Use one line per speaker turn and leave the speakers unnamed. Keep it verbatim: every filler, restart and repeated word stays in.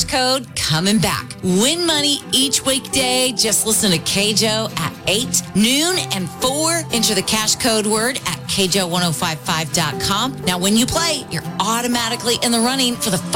cash code coming back. Win money each weekday. Just listen to K J O at eight, noon, and four. Enter the cash code word at K J O ten fifty-five dot com. Now, when you play, you're automatically in the running for the